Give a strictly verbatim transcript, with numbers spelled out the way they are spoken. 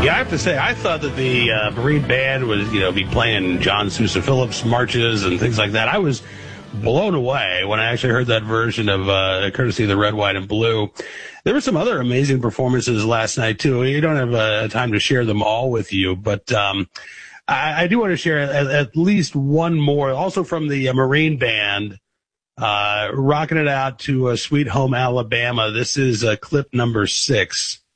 Yeah, I have to say, I thought that the uh, Marine Band was, you know, be playing John Sousa Phillips marches and things like that. I was blown away when I actually heard that version of uh, courtesy of the Red, White, and Blue. There were some other amazing performances last night, too. You don't have uh, time to share them all with you, but um, I, I do want to share at, at least one more, also from the uh, Marine Band, uh, rocking it out to uh, Sweet Home Alabama. This is uh, clip number six.